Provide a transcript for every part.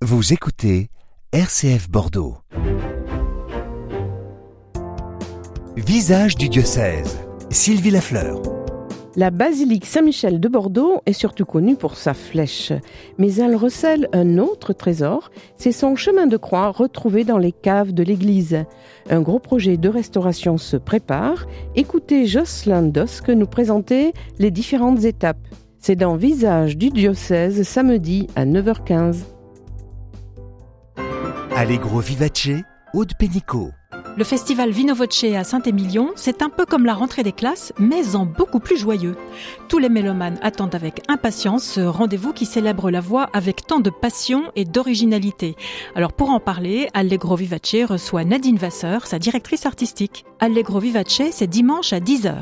Vous écoutez RCF Bordeaux. Visage du diocèse, Sylvie Lafleur. La basilique Saint-Michel de Bordeaux est surtout connue pour sa flèche, mais elle recèle un autre trésor, c'est son chemin de croix retrouvé dans les caves de l'église. Un gros projet de restauration se prépare. Écoutez Jocelyn Dosque nous présenter les différentes étapes. C'est dans Visage du diocèse, samedi à 9h15. Allegro Vivace, Aude Pénicaud. Le festival Vino Voce à Saint-Émilion, c'est un peu comme la rentrée des classes, mais en beaucoup plus joyeux. Tous les mélomanes attendent avec impatience ce rendez-vous qui célèbre la voix avec tant de passion et d'originalité. Alors pour en parler, Allegro Vivace reçoit Nadine Vasseur, sa directrice artistique. Allegro Vivace, c'est dimanche à 10h.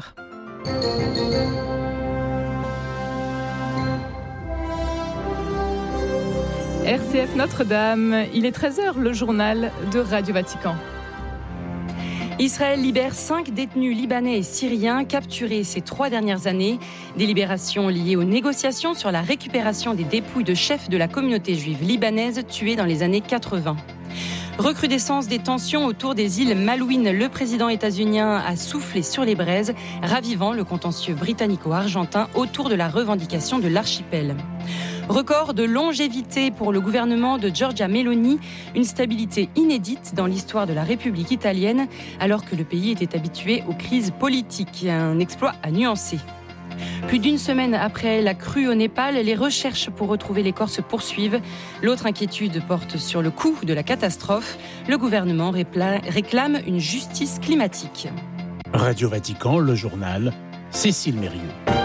RCF Notre-Dame, il est 13h, le journal de Radio Vatican. Israël libère 5 détenus libanais et syriens capturés ces 3 dernières années. Des libérations liées aux négociations sur la récupération des dépouilles de chefs de la communauté juive libanaise tués dans les années 80. Recrudescence des tensions autour des îles Malouines. Le président états-unien a soufflé sur les braises, ravivant le contentieux britannico-argentin autour de la revendication de l'archipel. Record de longévité pour le gouvernement de Giorgia Meloni, une stabilité inédite dans l'histoire de la République italienne, alors que le pays était habitué aux crises politiques. Un exploit à nuancer. Plus d'une semaine après la crue au Népal, les recherches pour retrouver les corps se poursuivent. L'autre inquiétude porte sur le coût de la catastrophe. Le gouvernement réclame une justice climatique. Radio Vatican, le journal, Cécile Mérieux.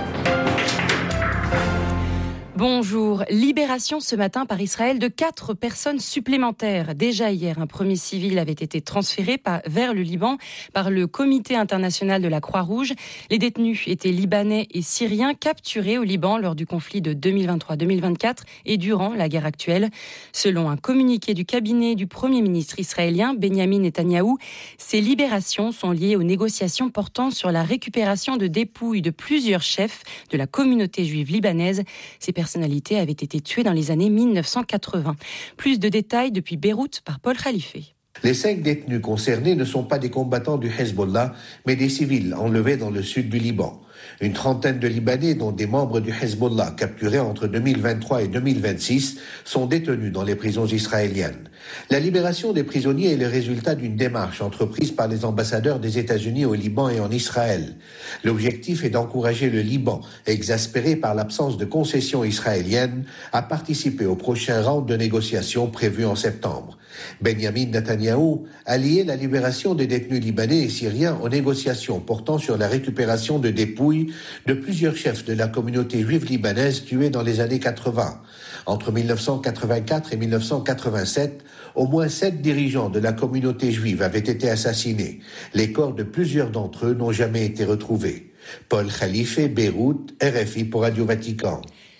Bonjour. Libération ce matin par Israël de 4 personnes supplémentaires. Déjà hier, un premier civil avait été transféré vers le Liban par le Comité international de la Croix-Rouge. Les détenus étaient libanais et syriens capturés au Liban lors du conflit de 2023-2024 et durant la guerre actuelle. Selon un communiqué du cabinet du Premier ministre israélien, Benyamin Netanyahou, ces libérations sont liées aux négociations portant sur la récupération de dépouilles de plusieurs chefs de la communauté juive libanaise. Ces personnalités avaient été tuées dans les années 1980. Plus de détails depuis Beyrouth par Paul Khalife. Les 5 détenus concernés ne sont pas des combattants du Hezbollah, mais des civils enlevés dans le sud du Liban. Une trentaine de Libanais, dont des membres du Hezbollah, capturés entre 2023 et 2026, sont détenus dans les prisons israéliennes. La libération des prisonniers est le résultat d'une démarche entreprise par les ambassadeurs des États-Unis au Liban et en Israël. L'objectif est d'encourager le Liban, exaspéré par l'absence de concessions israéliennes, à participer au prochain round de négociations prévu en septembre. Benyamin Netanyahou a lié la libération des détenus libanais et syriens aux négociations portant sur la récupération de dépouilles de plusieurs chefs de la communauté juive libanaise tués dans les années 80. Entre 1984 et 1987, au moins 7 dirigeants de la communauté juive avaient été assassinés. Les corps de plusieurs d'entre eux n'ont jamais été retrouvés. Paul Khalife, Beyrouth, RFI pour Radio Vatican.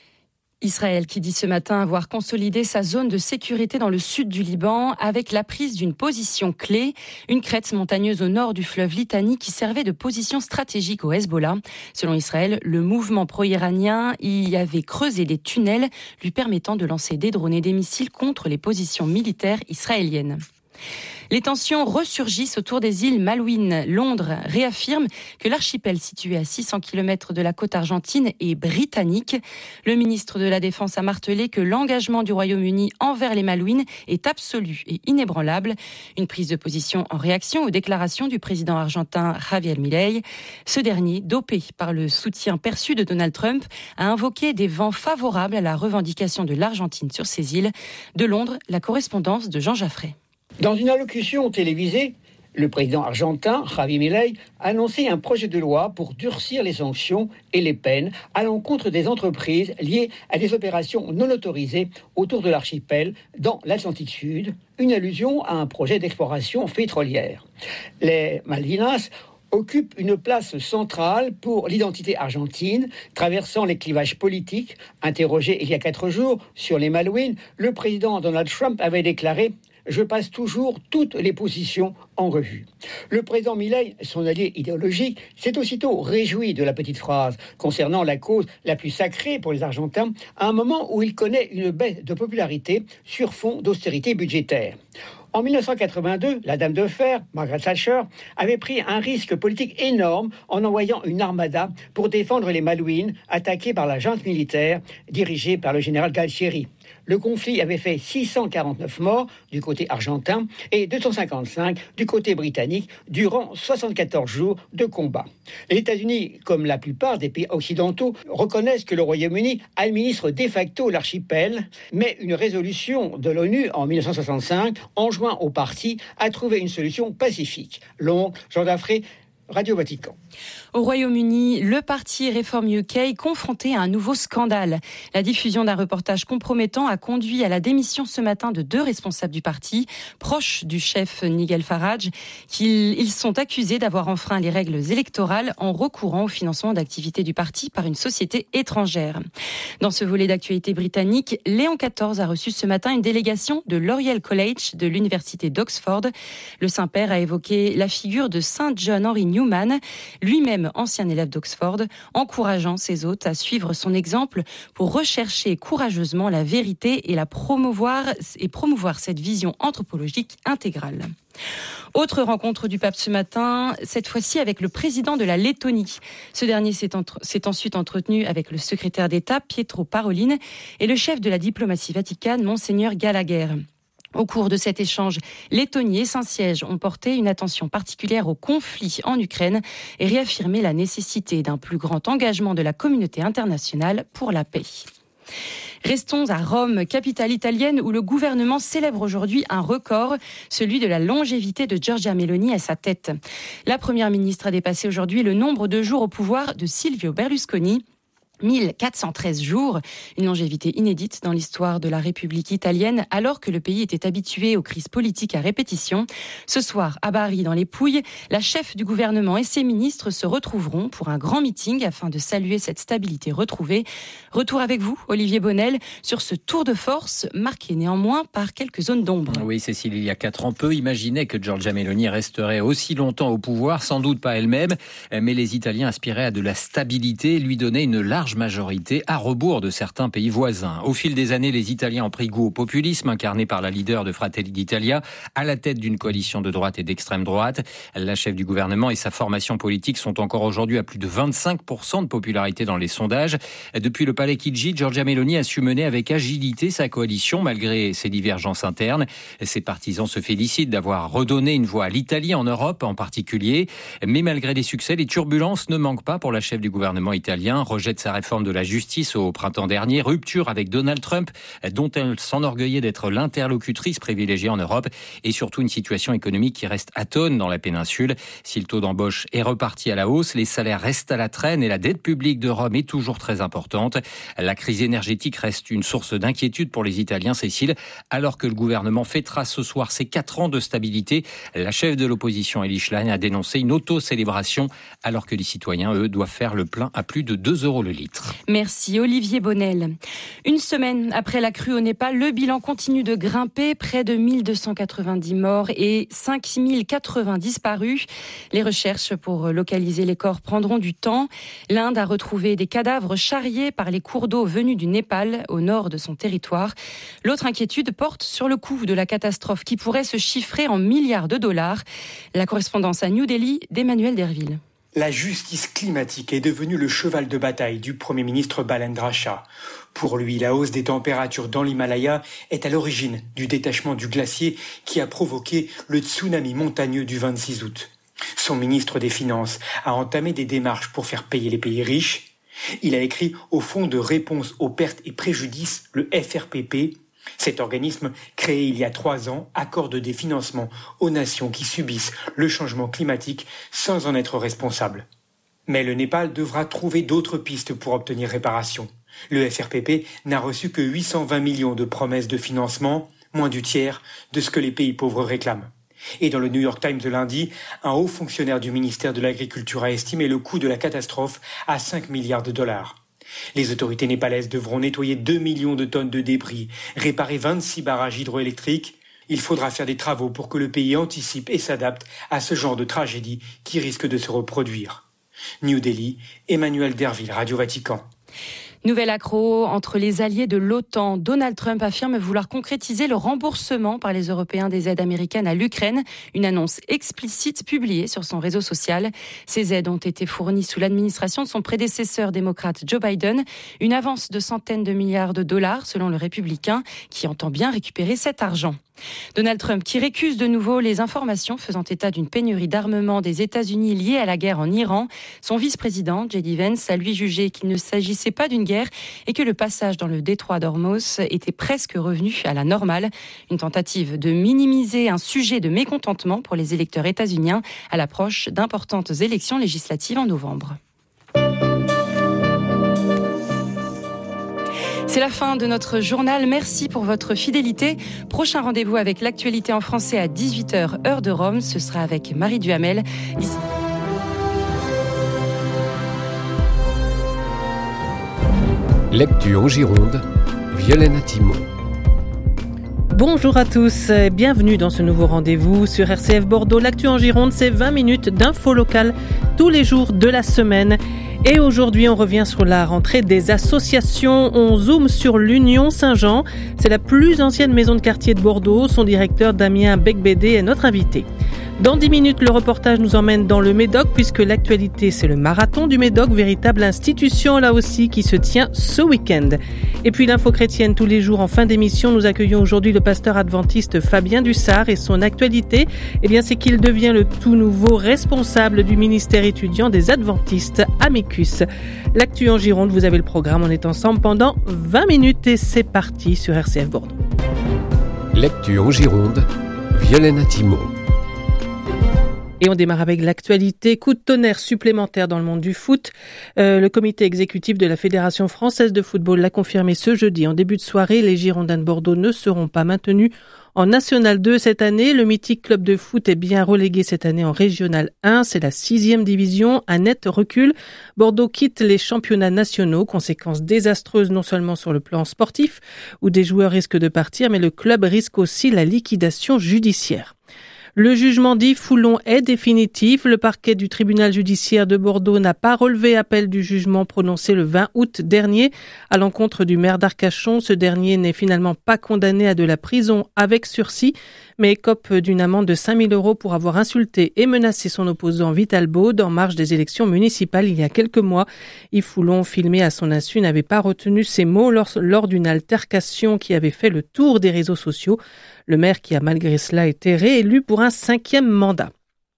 Israël qui dit ce matin avoir consolidé sa zone de sécurité dans le sud du Liban avec la prise d'une position clé, une crête montagneuse au nord du fleuve Litani qui servait de position stratégique au Hezbollah. Selon Israël, le mouvement pro-iranien y avait creusé des tunnels lui permettant de lancer des drones et des missiles contre les positions militaires israéliennes. Les tensions ressurgissent autour des îles Malouines. Londres réaffirme que l'archipel situé à 600 km de la côte argentine est britannique. Le ministre de la Défense a martelé que l'engagement du Royaume-Uni envers les Malouines est absolu et inébranlable. Une prise de position en réaction aux déclarations du président argentin Javier Milei. Ce dernier, dopé par le soutien perçu de Donald Trump, a invoqué des vents favorables à la revendication de l'Argentine sur ces îles. De Londres, la correspondance de Jean Jaffray. Dans une allocution télévisée, le président argentin, Javier Milei, a annoncé un projet de loi pour durcir les sanctions et les peines à l'encontre des entreprises liées à des opérations non autorisées autour de l'archipel dans l'Atlantique Sud, une allusion à un projet d'exploration pétrolière. Les Malvinas occupent une place centrale pour l'identité argentine, traversant les clivages politiques. Interrogé il y a 4 jours sur les Malouines, le président Donald Trump avait déclaré je passe toujours toutes les positions en revue. Le président Milei, son allié idéologique, s'est aussitôt réjoui de la petite phrase concernant la cause la plus sacrée pour les Argentins, à un moment où il connaît une baisse de popularité sur fond d'austérité budgétaire. En 1982, la dame de fer, Margaret Thatcher, avait pris un risque politique énorme en envoyant une armada pour défendre les Malouines attaquées par la junte militaire dirigée par le général Galtieri. Le conflit avait fait 649 morts du côté argentin et 255 du côté britannique durant 74 jours de combat. Les États-Unis, comme la plupart des pays occidentaux, reconnaissent que le Royaume-Uni administre de facto l'archipel, mais une résolution de l'ONU en 1965 enjoint au parti à trouver une solution pacifique. L'oncle Jean Daffré, Radio Vatican. Au Royaume-Uni, le parti Reform UK confronté à un nouveau scandale. La diffusion d'un reportage compromettant a conduit à la démission ce matin de 2 responsables du parti, proches du chef Nigel Farage. Ils sont accusés d'avoir enfreint les règles électorales en recourant au financement d'activités du parti par une société étrangère. Dans ce volet d'actualité britannique, Léon XIV a reçu ce matin une délégation de l'Oriel College de l'université d'Oxford. Le Saint-Père a évoqué la figure de Saint John Henry Newman, lui-même ancien élève d'Oxford, encourageant ses hôtes à suivre son exemple pour rechercher courageusement la vérité et promouvoir cette vision anthropologique intégrale. Autre rencontre du pape ce matin, cette fois-ci avec le président de la Lettonie. Ce dernier s'est ensuite entretenu avec le secrétaire d'État Pietro Parolin et le chef de la diplomatie vaticane, Monseigneur Gallagher. Au cours de cet échange, Lettonie et Saint-Siège ont porté une attention particulière au conflit en Ukraine et réaffirmé la nécessité d'un plus grand engagement de la communauté internationale pour la paix. Restons à Rome, capitale italienne, où le gouvernement célèbre aujourd'hui un record, celui de la longévité de Giorgia Meloni à sa tête. La première ministre a dépassé aujourd'hui le nombre de jours au pouvoir de Silvio Berlusconi. 1413 jours, une longévité inédite dans l'histoire de la République italienne, alors que le pays était habitué aux crises politiques à répétition. Ce soir, à Bari, dans les Pouilles, la chef du gouvernement et ses ministres se retrouveront pour un grand meeting afin de saluer cette stabilité retrouvée. Retour avec vous, Olivier Bonnel, sur ce tour de force, marqué néanmoins par quelques zones d'ombre. Oui, Cécile, il y a 4 ans, peu imaginaient que Giorgia Meloni resterait aussi longtemps au pouvoir, sans doute pas elle-même, mais les Italiens aspiraient à de la stabilité et lui donnaient une large majorité à rebours de certains pays voisins. Au fil des années, les Italiens ont pris goût au populisme incarné par la leader de Fratelli d'Italia à la tête d'une coalition de droite et d'extrême droite. La chef du gouvernement et sa formation politique sont encore aujourd'hui à plus de 25% de popularité dans les sondages. Depuis le palais Chigi, Giorgia Meloni a su mener avec agilité sa coalition malgré ses divergences internes. Ses partisans se félicitent d'avoir redonné une voix à l'Italie en Europe en particulier. Mais malgré les succès, les turbulences ne manquent pas pour la chef du gouvernement italien. Rejette sa réforme de la justice au printemps dernier, rupture avec Donald Trump, dont elle s'enorgueillait d'être l'interlocutrice privilégiée en Europe, et surtout une situation économique qui reste atone dans la péninsule. Si le taux d'embauche est reparti à la hausse, les salaires restent à la traîne et la dette publique de Rome est toujours très importante. La crise énergétique reste une source d'inquiétude pour les Italiens, Cécile, alors que le gouvernement fêtera ce soir ses 4 ans de stabilité. La chef de l'opposition, Elly Schlein, a dénoncé une auto-célébration, alors que les citoyens, eux, doivent faire le plein à plus de 2 € le litre. Merci Olivier Bonnel. Une semaine après la crue au Népal, le bilan continue de grimper, près de 1290 morts et 5080 disparus. Les recherches pour localiser les corps prendront du temps. L'Inde a retrouvé des cadavres charriés par les cours d'eau venus du Népal, au nord de son territoire. L'autre inquiétude porte sur le coût de la catastrophe qui pourrait se chiffrer en milliards de dollars. La correspondance à New Delhi d'Emmanuel Derville. La justice climatique est devenue le cheval de bataille du Premier ministre Balendra Shah. Pour lui, la hausse des températures dans l'Himalaya est à l'origine du détachement du glacier qui a provoqué le tsunami montagneux du 26 août. Son ministre des Finances a entamé des démarches pour faire payer les pays riches. Il a écrit au Fonds de réponse aux pertes et préjudices, le FRPP. Cet organisme, créé il y a 3 ans, accorde des financements aux nations qui subissent le changement climatique sans en être responsables. Mais le Népal devra trouver d'autres pistes pour obtenir réparation. Le FRPP n'a reçu que 820 millions de promesses de financement, moins du tiers de ce que les pays pauvres réclament. Et dans le New York Times de lundi, un haut fonctionnaire du ministère de l'Agriculture a estimé le coût de la catastrophe à 5 milliards de dollars. Les autorités népalaises devront nettoyer 2 millions de tonnes de débris, réparer 26 barrages hydroélectriques. Il faudra faire des travaux pour que le pays anticipe et s'adapte à ce genre de tragédie qui risque de se reproduire. New Delhi, Emmanuel Derville, Radio Vatican. Nouvel accroc entre les alliés de l'OTAN. Donald Trump affirme vouloir concrétiser le remboursement par les Européens des aides américaines à l'Ukraine. Une annonce explicite publiée sur son réseau social. Ces aides ont été fournies sous l'administration de son prédécesseur démocrate Joe Biden. Une avance de centaines de milliards de dollars selon le républicain qui entend bien récupérer cet argent. Donald Trump qui récuse de nouveau les informations faisant état d'une pénurie d'armement des États-Unis liée à la guerre en Iran. Son vice-président, J.D. Vance, a lui jugé qu'il ne s'agissait pas d'une guerre et que le passage dans le détroit d'Ormuz était presque revenu à la normale. Une tentative de minimiser un sujet de mécontentement pour les électeurs états-uniens à l'approche d'importantes élections législatives en novembre. C'est la fin de notre journal. Merci pour votre fidélité. Prochain rendez-vous avec l'actualité en français à 18h, heure de Rome. Ce sera avec Marie Duhamel. Lecture en Gironde, Violaine Timon. Bonjour à tous, bienvenue dans ce nouveau rendez-vous sur RCF Bordeaux. L'actu en Gironde, c'est 20 minutes d'infos locales tous les jours de la semaine. Et aujourd'hui, on revient sur la rentrée des associations. On zoome sur l'Union Saint-Jean. C'est la plus ancienne maison de quartier de Bordeaux. Son directeur Damien Becbédé est notre invité. Dans 10 minutes, le reportage nous emmène dans le Médoc puisque l'actualité, c'est le marathon du Médoc, véritable institution là aussi qui se tient ce week-end. Et puis l'info chrétienne tous les jours en fin d'émission. Nous accueillons aujourd'hui le pasteur adventiste Fabien Dussard et son actualité, c'est qu'il devient le tout nouveau responsable du ministère étudiant des adventistes Amicus. L'actu en Gironde, vous avez le programme, on est ensemble pendant 20 minutes et c'est parti sur RCF Bordeaux. L'actu en Gironde, Violaine Timon. Et on démarre avec l'actualité. Coup de tonnerre supplémentaire dans le monde du foot. Le comité exécutif de la Fédération française de football l'a confirmé ce jeudi. En début de soirée, les Girondins de Bordeaux ne seront pas maintenus en National 2 cette année. Le mythique club de foot est bien relégué cette année en Régional 1. C'est la 6e division, un net recul. Bordeaux quitte les championnats nationaux. Conséquence désastreuse non seulement sur le plan sportif, où des joueurs risquent de partir, mais le club risque aussi la liquidation judiciaire. Le jugement dit Foulon est définitif. Le parquet du tribunal judiciaire de Bordeaux n'a pas relevé appel du jugement prononcé le 20 août dernier à l'encontre du maire d'Arcachon. Ce dernier n'est finalement pas condamné à de la prison avec sursis, mais écope d'une amende de 5 000 € pour avoir insulté et menacé son opposant Vital Baude en marge des élections municipales il y a quelques mois. Yves Foulon, filmé à son insu, n'avait pas retenu ses mots lors d'une altercation qui avait fait le tour des réseaux sociaux. Le maire qui a malgré cela été réélu pour un 5e mandat.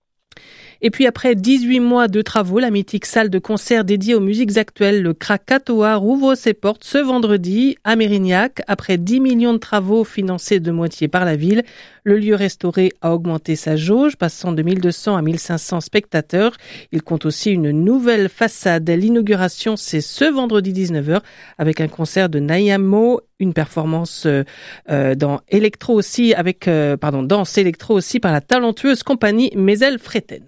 Et puis après 18 mois de travaux, la mythique salle de concert dédiée aux musiques actuelles, le Krakatoa, rouvre ses portes ce vendredi à Mérignac. Après 10 millions de travaux financés de moitié par la ville, le lieu restauré a augmenté sa jauge, passant de 1200 à 1500 spectateurs. Il compte aussi une nouvelle façade. L'inauguration, c'est ce vendredi 19h avec un concert de Nayamo, une performance danse électro aussi par la talentueuse compagnie Mesel Freten.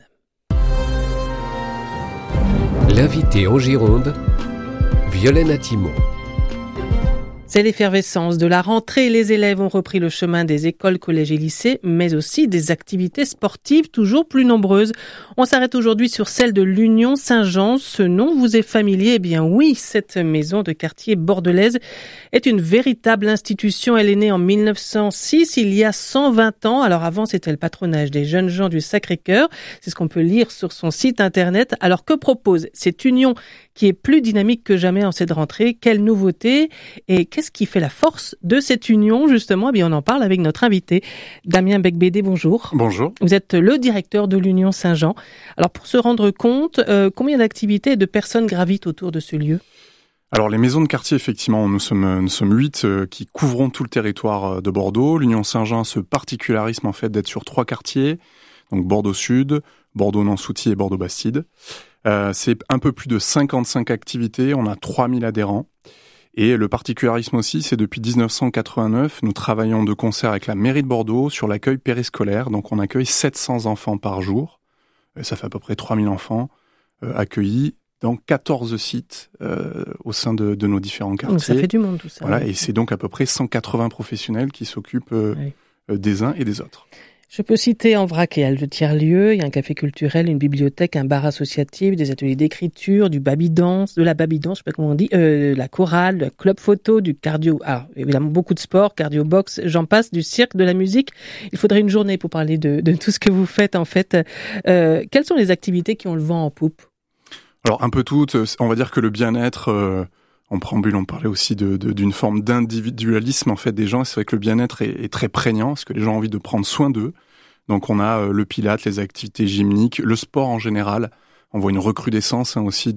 L'invité en Gironde, Violaine Timon. C'est l'effervescence de la rentrée. Les élèves ont repris le chemin des écoles, collèges et lycées, mais aussi des activités sportives toujours plus nombreuses. On s'arrête aujourd'hui sur celle de l'Union Saint-Jean. Ce nom vous est familier? Eh bien oui, cette maison de quartier bordelaise est une véritable institution. Elle est née en 1906, il y a 120 ans. Alors avant, c'était le patronage des jeunes gens du Sacré-Cœur. C'est ce qu'on peut lire sur son site internet. Alors que propose cette union qui est plus dynamique que jamais en cette rentrée? Quelle nouveauté? Et qu'est-ce qui fait la force de cette union, justement? Eh bien, on en parle avec notre invité, Damien Becbédé. Bonjour. Bonjour. Vous êtes le directeur de l'Union Saint-Jean. Alors, pour se rendre compte, combien d'activités et de personnes gravitent autour de ce lieu? Alors, les maisons de quartier, effectivement, nous sommes 8 qui couvrons tout le territoire de Bordeaux. L'Union Saint-Jean a ce particularisme, en fait, d'être sur 3 quartiers. Donc, Bordeaux-Sud, Bordeaux-Nansouty et Bordeaux-Bastide. C'est un peu plus de 55 activités, on a 3000 adhérents. Et le particularisme aussi, c'est depuis 1989, nous travaillons de concert avec la mairie de Bordeaux sur l'accueil périscolaire. Donc on accueille 700 enfants par jour. Ça fait à peu près 3000 enfants accueillis dans 14 sites au sein de nos différents quartiers. Donc ça fait du monde tout ça. Voilà, et c'est donc à peu près 180 professionnels qui s'occupent des uns et des autres. Je peux citer en vrac et de tiers-lieux, il y a un café culturel, une bibliothèque, un bar associatif, des ateliers d'écriture, de la baby-dance, je sais pas comment on dit, la chorale, le club photo, du cardio, évidemment beaucoup de sport, cardio-box, j'en passe, du cirque, de la musique. Il faudrait une journée pour parler de tout ce que vous faites en fait. Quelles sont les activités qui ont le vent en poupe ? Alors un peu toutes, on va dire que le bien-être... En préambule, on parlait aussi d'une forme d'individualisme en fait des gens. C'est vrai que le bien-être est très prégnant, parce que les gens ont envie de prendre soin d'eux. Donc on a le pilate, les activités gymniques, le sport en général. On voit une recrudescence aussi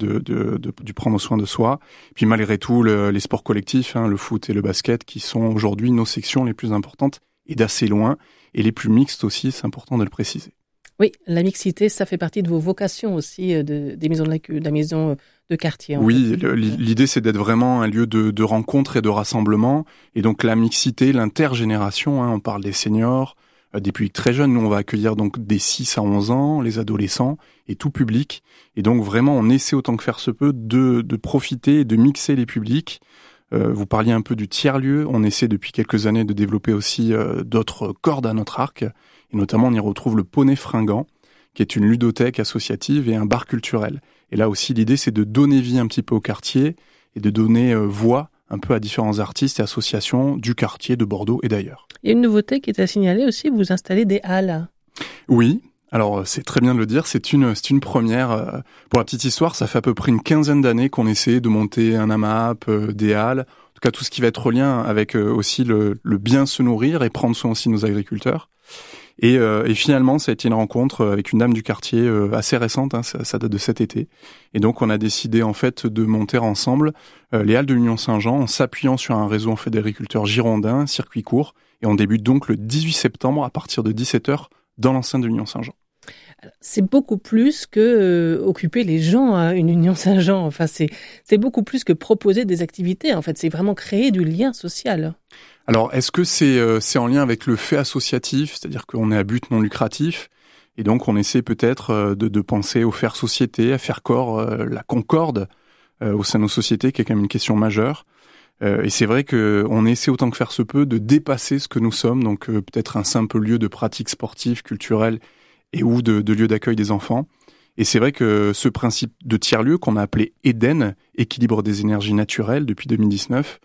du prendre soin de soi. Puis malgré tout, les sports collectifs, le foot et le basket, qui sont aujourd'hui nos sections les plus importantes et d'assez loin, et les plus mixtes aussi, c'est important de le préciser. Oui, la mixité, ça fait partie de vos vocations aussi, des maisons de la maison de quartier. Oui, l'idée c'est d'être vraiment un lieu de rencontre et de rassemblement. Et donc la mixité, l'intergénération, on parle des seniors, des publics très jeunes. Nous, on va accueillir donc des 6 à 11 ans, les adolescents et tout public. Et donc vraiment, on essaie autant que faire se peut de profiter et de mixer les publics. Vous parliez un peu du tiers-lieu. On essaie depuis quelques années de développer aussi d'autres cordes à notre arc. Et notamment, on y retrouve le Poney Fringant, qui est une ludothèque associative et un bar culturel. Et là aussi, l'idée, c'est de donner vie un petit peu au quartier et de donner voix un peu à différents artistes et associations du quartier de Bordeaux et d'ailleurs. Il y a une nouveauté qui est à signaler aussi, vous installez des halles. Oui, alors c'est très bien de le dire, c'est une première. Pour la petite histoire, ça fait à peu près une quinzaine d'années qu'on essaie de monter un AMAP, des halles, en tout cas tout ce qui va être lien avec aussi le bien se nourrir et prendre soin aussi de nos agriculteurs. Et finalement, ça a été une rencontre avec une dame du quartier assez récente, ça date de cet été. Et donc, on a décidé en fait de monter ensemble les Halles de l'Union Saint-Jean en s'appuyant sur un réseau en fait d'agriculteurs girondins, circuit court. Et on débute donc le 18 septembre à partir de 17h dans l'enceinte de l'Union Saint-Jean. C'est beaucoup plus que occuper les gens, une Union Saint-Jean. Enfin, c'est beaucoup plus que proposer des activités. En fait, c'est vraiment créer du lien social. Alors, est-ce que c'est en lien avec le fait associatif, c'est-à-dire qu'on est à but non lucratif, et donc on essaie peut-être de penser au faire société, à faire corps, la concorde au sein de nos sociétés, qui est quand même une question majeure. Et c'est vrai qu'on essaie autant que faire se peut de dépasser ce que nous sommes, donc peut-être un simple lieu de pratique sportive, culturelle, et ou de lieu d'accueil des enfants. Et c'est vrai que ce principe de tiers-lieu qu'on a appelé Éden, équilibre des énergies naturelles depuis 2019,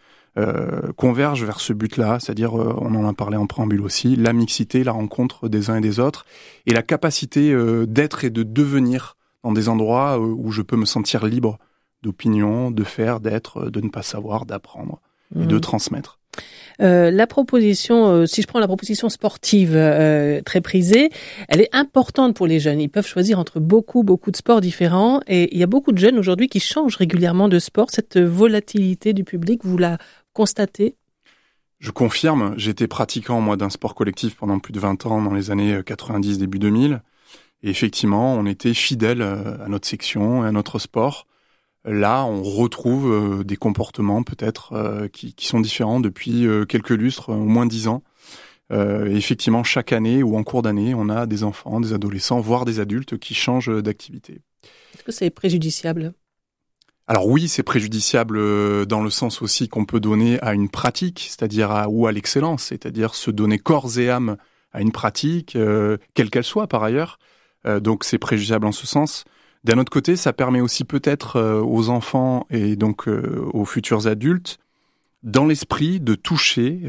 converge vers ce but-là, c'est-à-dire, on en a parlé en préambule aussi, la mixité, la rencontre des uns et des autres, et la capacité d'être et de devenir dans des endroits où je peux me sentir libre d'opinion, de faire, d'être, de ne pas savoir, d'apprendre et de transmettre. La proposition, si je prends la proposition sportive très prisée, elle est importante pour les jeunes. Ils peuvent choisir entre beaucoup de sports différents et il y a beaucoup de jeunes aujourd'hui qui changent régulièrement de sport. Cette volatilité du public, vous la constatez ? Je confirme, j'étais pratiquant moi d'un sport collectif pendant plus de 20 ans dans les années 90, début 2000. Et effectivement, on était fidèles à notre section et à notre sport. Là, on retrouve des comportements peut-être qui sont différents depuis quelques lustres, au moins 10 ans. Et effectivement, chaque année ou en cours d'année, on a des enfants, des adolescents, voire des adultes qui changent d'activité. Est-ce que c'est préjudiciable ? Alors oui, c'est préjudiciable dans le sens aussi qu'on peut donner à une pratique, c'est-à-dire à l'excellence, c'est-à-dire se donner corps et âme à une pratique, quelle qu'elle soit par ailleurs. Donc c'est préjudiciable en ce sens. D'un autre côté, ça permet aussi peut-être aux enfants et donc aux futurs adultes, dans l'esprit, de toucher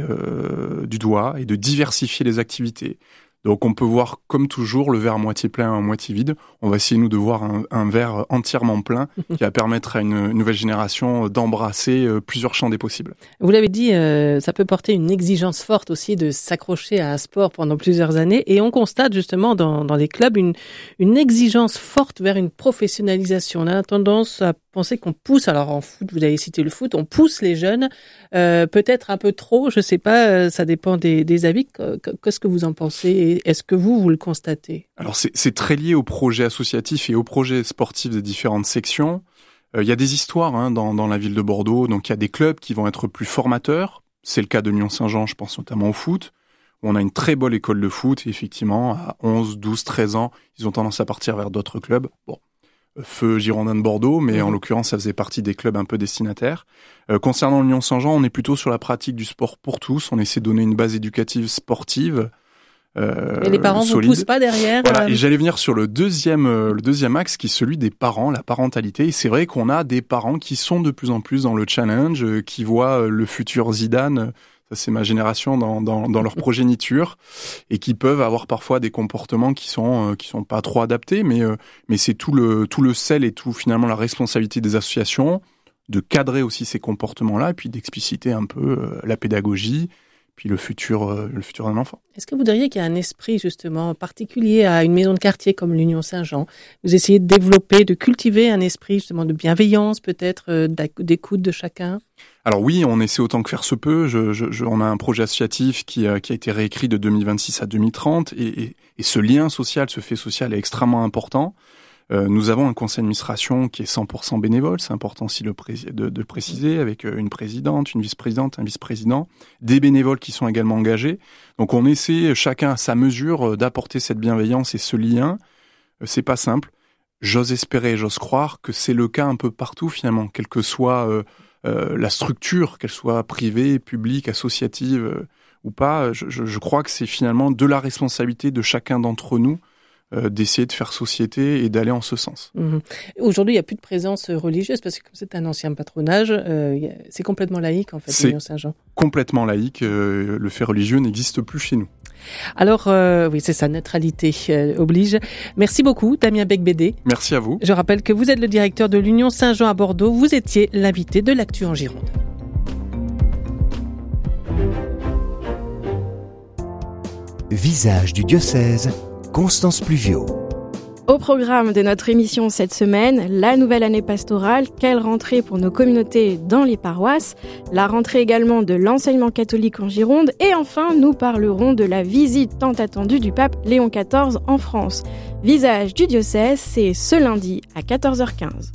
du doigt et de diversifier les activités. Donc on peut voir comme toujours le verre à moitié plein, à moitié vide. On va essayer nous de voir un verre entièrement plein qui va permettre à une nouvelle génération d'embrasser plusieurs champs des possibles. Vous l'avez dit, ça peut porter une exigence forte aussi de s'accrocher à un sport pendant plusieurs années. Et on constate justement dans les clubs une exigence forte vers une professionnalisation. On a tendance à penser qu'on pousse, alors en foot, vous avez cité le foot, on pousse les jeunes, peut-être un peu trop, je sais pas, ça dépend des avis. Qu'est-ce que vous en pensez ? Est-ce que vous le constatez ? Alors c'est très lié au projet associatif et au projet sportif des différentes sections. Il y a des histoires dans la ville de Bordeaux, donc il y a des clubs qui vont être plus formateurs. C'est le cas de Lyon Saint-Jean, je pense notamment au foot, où on a une très bonne école de foot, et effectivement, à 11, 12, 13 ans, ils ont tendance à partir vers d'autres clubs. Bon, Feu Girondin de Bordeaux, mais en l'occurrence, ça faisait partie des clubs un peu destinataires. Concernant Lyon Saint-Jean, on est plutôt sur la pratique du sport pour tous. On essaie de donner une base éducative sportive Et les parents vous poussent pas derrière. Voilà. Et j'allais venir sur le deuxième axe, qui est celui des parents, la parentalité. Et c'est vrai qu'on a des parents qui sont de plus en plus dans le challenge, qui voient le futur Zidane. Ça, c'est ma génération dans leur progéniture, et qui peuvent avoir parfois des comportements qui sont pas trop adaptés, mais c'est tout le sel et tout finalement la responsabilité des associations de cadrer aussi ces comportements-là, et puis d'expliciter un peu la pédagogie, puis le futur d'un enfant. Est-ce que vous diriez qu'il y a un esprit justement particulier à une maison de quartier comme l'Union Saint-Jean? Vous essayez de développer, de cultiver un esprit justement de bienveillance, peut-être d'écoute de chacun? Alors oui, on essaie autant que faire se peut. On a un projet associatif qui a été réécrit de 2026 à 2030, et ce lien social, ce fait social est extrêmement important. Nous avons un conseil d'administration qui est 100% bénévole, c'est important aussi de préciser, avec une présidente, une vice-présidente, un vice-président, des bénévoles qui sont également engagés. Donc on essaie chacun à sa mesure d'apporter cette bienveillance et ce lien. C'est pas simple. J'ose espérer, j'ose croire que c'est le cas un peu partout finalement, quelle que soit la structure, qu'elle soit privée, publique, associative ou pas. Je crois que c'est finalement de la responsabilité de chacun d'entre nous d'essayer de faire société et d'aller en ce sens. Aujourd'hui, il n'y a plus de présence religieuse parce que comme c'est un ancien patronage, c'est complètement laïque en fait, l'Union Saint-Jean. Complètement laïque, le fait religieux n'existe plus chez nous. Alors, oui, c'est ça, neutralité oblige. Merci beaucoup, Damien Becbédé. Merci à vous. Je rappelle que vous êtes le directeur de l'Union Saint-Jean à Bordeaux. Vous étiez l'invité de l'Actu en Gironde. Visage du diocèse, Constance Pluvio. Au programme de notre émission cette semaine, la nouvelle année pastorale, quelle rentrée pour nos communautés dans les paroisses, la rentrée également de l'enseignement catholique en Gironde, et enfin nous parlerons de la visite tant attendue du pape Léon XIV en France. Visage du diocèse, c'est ce lundi à 14h15.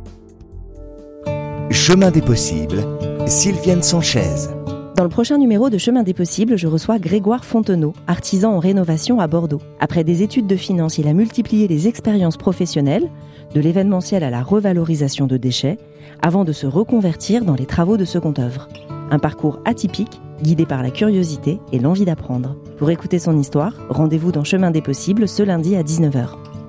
Chemin des possibles, Sylviane Sanchez. Dans le prochain numéro de Chemin des possibles, je reçois Grégoire Fontenot, artisan en rénovation à Bordeaux. Après des études de finance, il a multiplié les expériences professionnelles, de l'événementiel à la revalorisation de déchets, avant de se reconvertir dans les travaux de seconde œuvre. Un parcours atypique, guidé par la curiosité et l'envie d'apprendre. Pour écouter son histoire, rendez-vous dans Chemin des possibles ce lundi à 19h.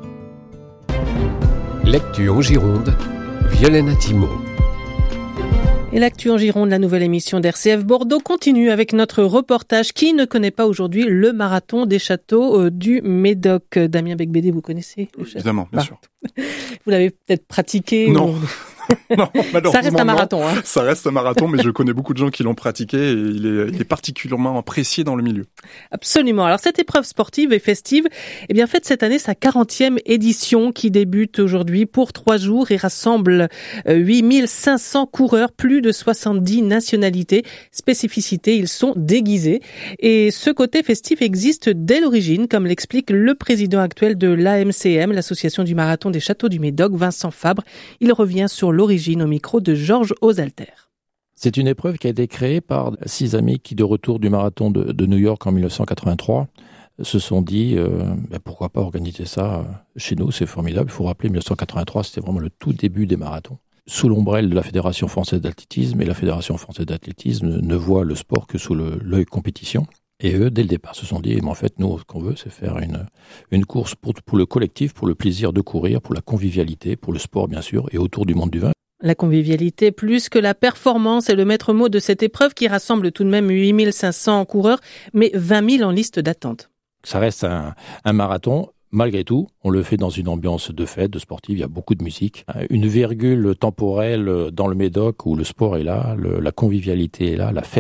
Lecture en Gironde, Violaine Attimo. Et l'Actu en Gironde, la nouvelle émission d'RCF Bordeaux, continue avec notre reportage. Qui ne connaît pas aujourd'hui le marathon des châteaux du Médoc? Damien Becbédé, vous connaissez le château? Évidemment, bien sûr. Vous l'avez peut-être pratiqué? Non. Non, ça reste un marathon. Hein. Ça reste un marathon, mais je connais beaucoup de gens qui l'ont pratiqué et il est particulièrement apprécié dans le milieu. Absolument. Alors cette épreuve sportive et festive, fête cette année sa 40e édition qui débute aujourd'hui pour 3 jours et rassemble 8500 coureurs, plus de 70 nationalités. Spécificité, ils sont déguisés. Et ce côté festif existe dès l'origine, comme l'explique le président actuel de l'AMCM, l'association du marathon des châteaux du Médoc, Vincent Fabre. Il revient sur l'origine au micro de Georges Osalter. C'est une épreuve qui a été créée par 6 amis qui, de retour du marathon de New York en 1983, se sont dit pourquoi pas organiser ça chez nous, c'est formidable. Il faut rappeler, 1983, c'était vraiment le tout début des marathons. Sous l'ombrelle de la Fédération française d'athlétisme, et la Fédération française d'athlétisme ne voit le sport que sous l'œil compétition. Et eux, dès le départ, se sont dit, mais en fait, nous, ce qu'on veut, c'est faire une course pour le collectif, pour le plaisir de courir, pour la convivialité, pour le sport, bien sûr, et autour du monde du vin. La convivialité, plus que la performance, est le maître mot de cette épreuve qui rassemble tout de même 8500 coureurs, mais 20 000 en liste d'attente. Ça reste un marathon. Malgré tout, on le fait dans une ambiance de fête, de sportive, il y a beaucoup de musique. Une virgule temporelle dans le Médoc où le sport est là, la convivialité est là, la fête